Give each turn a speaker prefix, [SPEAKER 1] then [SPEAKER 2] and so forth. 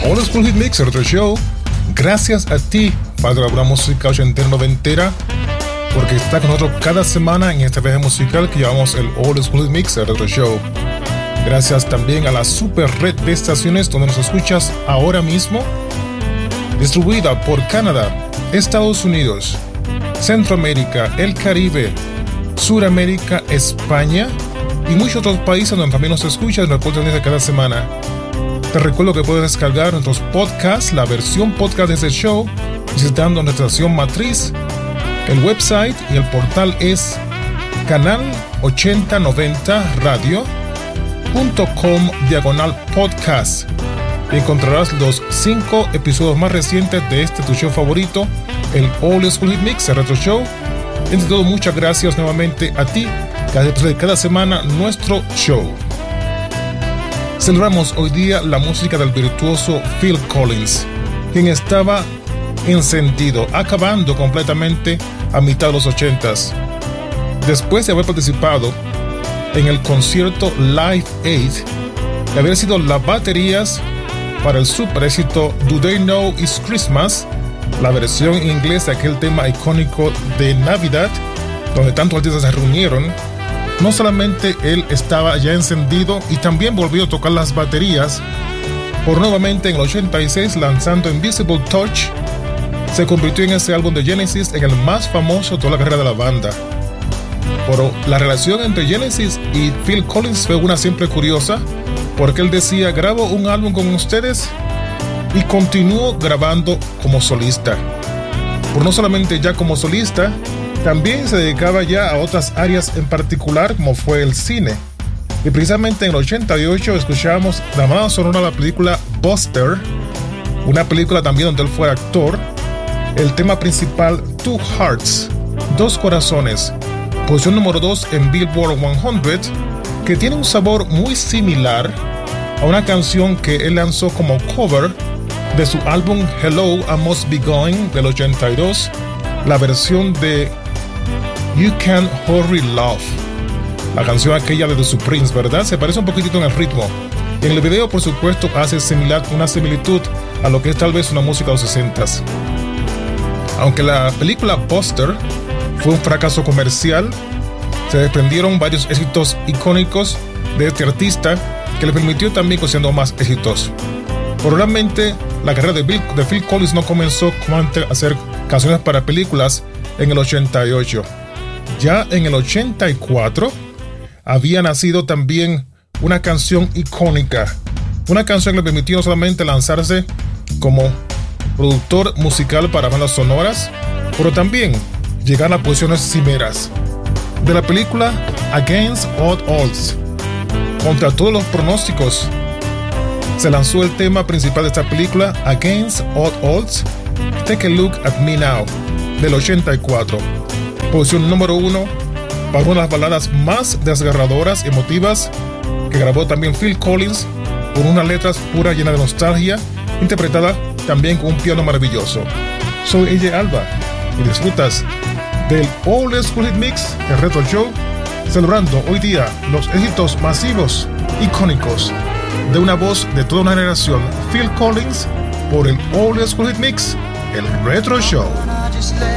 [SPEAKER 1] Old School Hit Mix, Retro Show. Gracias a ti, padre de la música ochentera noventera, porque está con nosotros cada semana en este viaje musical que llamamos el Old School Hit Mix, Retro Show. Gracias también a la super red de estaciones donde nos escuchas ahora mismo, distribuida por Canadá, Estados Unidos, Centroamérica, el Caribe, Suramérica, España y muchos otros países donde también nos escuchas y nos escuchan cada semana. Te recuerdo que puedes descargar nuestros podcasts, la versión podcast de este show, visitando nuestra estación matriz. El website y el portal es canal8090radio.com/podcast. Encontrarás los 5 episodios más recientes de este tu show favorito, el Old School Hit Mix, el Retro Show. Entre todo, muchas gracias nuevamente a ti cada semana nuestro show. Celebramos hoy día la música del virtuoso Phil Collins, quien estaba encendido, acabando completamente a mitad de los 80s. Después de haber participado en el concierto Live Aid, de haber sido las baterías para el super éxito Do They Know It's Christmas, la versión en inglés de aquel tema icónico de Navidad, donde tantos artistas se reunieron. No solamente él estaba ya encendido y también volvió a tocar las baterías, por nuevamente en el 86 lanzando Invisible Touch, se convirtió en ese álbum de Genesis en el más famoso de toda la carrera de la banda. Pero la relación entre Genesis y Phil Collins fue una siempre curiosa, porque él decía: grabo un álbum con ustedes y continúo grabando como solista. Pero no solamente ya como solista, también se dedicaba ya a otras áreas en particular, como fue el cine. Y precisamente en el 88 escuchábamos la banda sonora de la película Buster, una película también donde él fue actor. El tema principal, Two Hearts, Dos Corazones, posición número 2 en Billboard 100, que tiene un sabor muy similar a una canción que él lanzó como cover de su álbum Hello, I Must Be Going del 82, la versión de You Can't Hurry Love, la canción aquella de The Supremes, ¿verdad? Se parece un poquitito en el ritmo. Y en el video, por supuesto, hace una similitud a lo que es tal vez una música de los 60s. Aunque la película Buster fue un fracaso comercial, se desprendieron varios éxitos icónicos de este artista que le permitió también cosechando más éxitos. Probablemente la carrera de Phil Collins no comenzó a hacer canciones para películas en el 88. Ya en el 84 había nacido también una canción icónica, una canción que le permitió no solamente lanzarse como productor musical para bandas sonoras, pero también llegar a posiciones cimeras. De la película Against All Odds, contra todos los pronósticos, se lanzó el tema principal de esta película, Against All Odds, Take a Look at Me Now, del 84. Posición número 1 para una de las baladas más desgarradoras y emotivas que grabó también Phil Collins, con unas letras puras llenas de nostalgia, interpretada también con un piano maravilloso. Soy AJ Alba y disfrutas del Old School Hit Mix, el Retro Show, celebrando hoy día los éxitos masivos, icónicos, de una voz de toda una generación, Phil Collins, por el Old School Hit Mix, el Retro Show.